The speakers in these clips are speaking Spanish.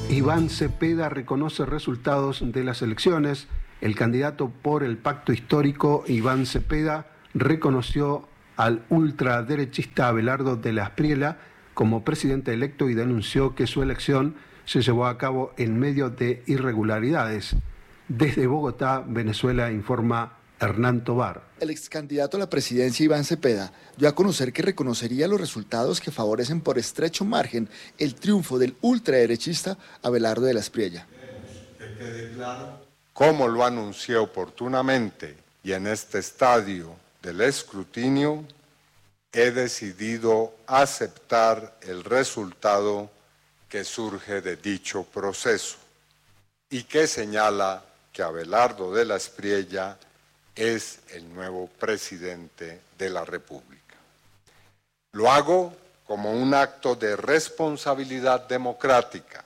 Iván Cepeda reconoce resultados de las elecciones. El candidato por el pacto histórico, Iván Cepeda, reconoció al ultraderechista Abelardo de la Espriella como presidente electo y denunció que su elección se llevó a cabo en medio de irregularidades. Desde Bogotá, Venezuela, informa Hernán Tovar. El ex candidato a la presidencia Iván Cepeda dio a conocer que reconocería los resultados que favorecen por estrecho margen el triunfo del ultraderechista Abelardo de la Espriella. Que quede claro, como lo anuncié oportunamente y en este estadio del escrutinio, he decidido aceptar el resultado que surge de dicho proceso y que señala que Abelardo de la Espriella es el nuevo presidente de la República. Lo hago como un acto de responsabilidad democrática.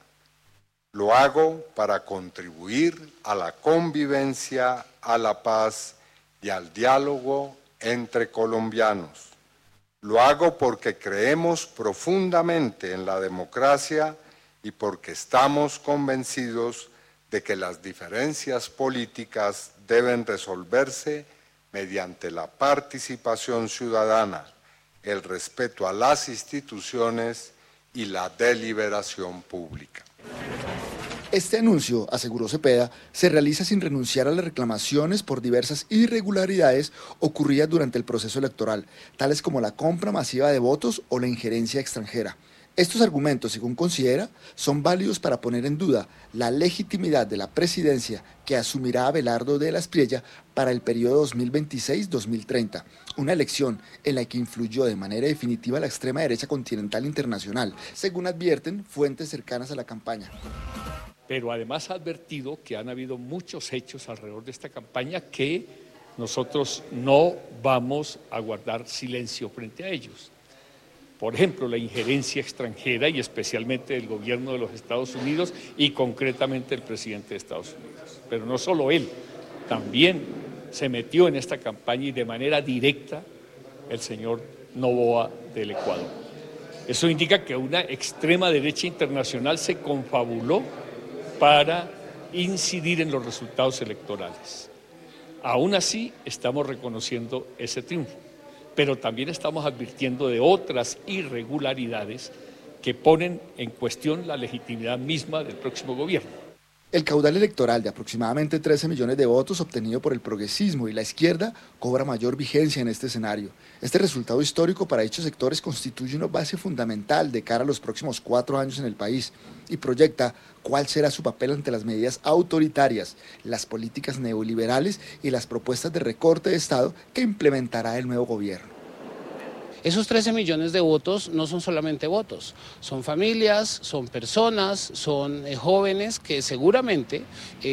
Lo hago para contribuir a la convivencia, a la paz y al diálogo entre colombianos. Lo hago porque creemos profundamente en la democracia y porque estamos convencidos de que las diferencias políticas deben resolverse mediante la participación ciudadana, el respeto a las instituciones y la deliberación pública. Este anuncio, aseguró Cepeda, se realiza sin renunciar a las reclamaciones por diversas irregularidades ocurridas durante el proceso electoral, tales como la compra masiva de votos o la injerencia extranjera. Estos argumentos, según considera, son válidos para poner en duda la legitimidad de la presidencia que asumirá Abelardo de la Espriella para el periodo 2026-2030, una elección en la que influyó de manera definitiva la extrema derecha continental internacional, según advierten fuentes cercanas a la campaña. Pero además ha advertido que han habido muchos hechos alrededor de esta campaña que nosotros no vamos a guardar silencio frente a ellos. Por ejemplo, la injerencia extranjera y especialmente del gobierno de los Estados Unidos y concretamente el presidente de Estados Unidos. Pero no solo él, también se metió en esta campaña y de manera directa el señor Noboa del Ecuador. Eso indica que una extrema derecha internacional se confabuló para incidir en los resultados electorales. Aún así, estamos reconociendo ese triunfo, pero también estamos advirtiendo de otras irregularidades que ponen en cuestión la legitimidad misma del próximo gobierno. El caudal electoral de aproximadamente 13 millones de votos obtenido por el progresismo y la izquierda cobra mayor vigencia en este escenario. Este resultado histórico para dichos sectores constituye una base fundamental de cara a los próximos 4 años en el país y proyecta cuál será su papel ante las medidas autoritarias, las políticas neoliberales y las propuestas de recorte de Estado que implementará el nuevo gobierno. Esos 13 millones de votos no son solamente votos, son familias, son personas, son jóvenes que seguramente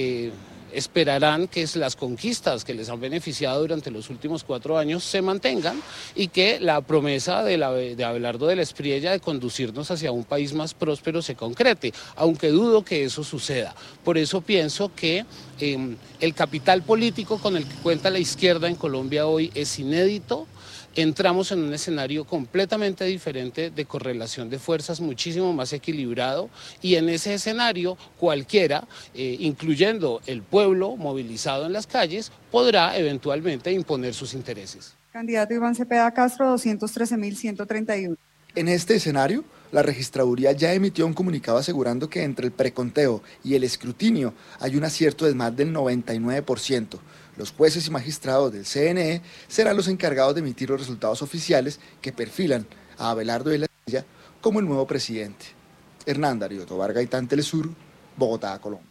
esperarán que las conquistas que les han beneficiado durante los últimos 4 años se mantengan y que la promesa de Abelardo de la Espriella de conducirnos hacia un país más próspero se concrete, aunque dudo que eso suceda. Por eso pienso que el capital político con el que cuenta la izquierda en Colombia hoy es inédito. Entramos en un escenario completamente diferente de correlación de fuerzas, muchísimo más equilibrado, y en ese escenario cualquiera, incluyendo el pueblo movilizado en las calles, podrá eventualmente imponer sus intereses. Candidato Iván Cepeda Castro, 213.131. En este escenario, la registraduría ya emitió un comunicado asegurando que entre el preconteo y el escrutinio hay un acierto de más del 99%. Los jueces y magistrados del CNE serán los encargados de emitir los resultados oficiales que perfilan a Abelardo de la Espriella como el nuevo presidente. Hernán Darío Tovar Gaitán, Telesur, Bogotá, Colombia.